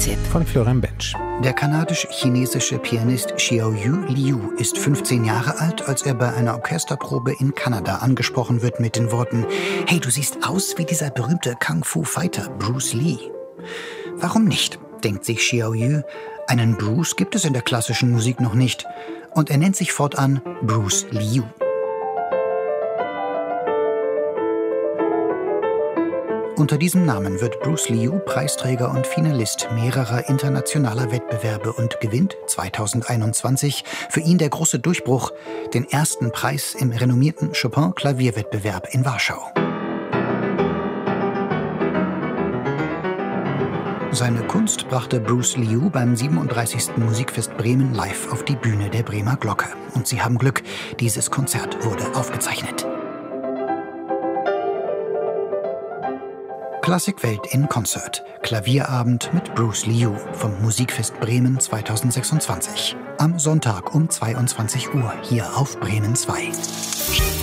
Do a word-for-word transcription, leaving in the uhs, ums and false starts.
Musiktipp von Florian Bench. Der kanadisch-chinesische Pianist Xiaoyu Liu ist fünfzehn Jahre alt, als er bei einer Orchesterprobe in Kanada angesprochen wird mit den Worten: »Hey, du siehst aus wie dieser berühmte Kung-Fu-Fighter Bruce Lee.« Warum nicht, denkt sich Xiaoyu. Einen Bruce gibt es in der klassischen Musik noch nicht. Und er nennt sich fortan Bruce Liu. Unter diesem Namen wird Bruce Liu Preisträger und Finalist mehrerer internationaler Wettbewerbe und gewinnt zweitausendeinundzwanzig für ihn der große Durchbruch, den ersten Preis im renommierten Chopin-Klavierwettbewerb in Warschau. Seine Kunst brachte Bruce Liu beim siebenunddreißigsten Musikfest Bremen live auf die Bühne der Bremer Glocke. Und Sie haben Glück, dieses Konzert wurde aufgezeichnet. Klassikwelt in Concert. Klavierabend mit Bruce Liu vom Musikfest Bremen zweitausendsechsundzwanzig. Am Sonntag um zweiundzwanzig Uhr hier auf Bremen zwei.